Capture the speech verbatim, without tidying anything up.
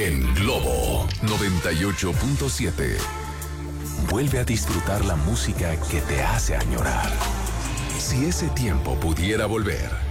En Globo noventa y ocho punto siete. Vuelve a disfrutar la música que te hace añorar. Si ese tiempo pudiera volver,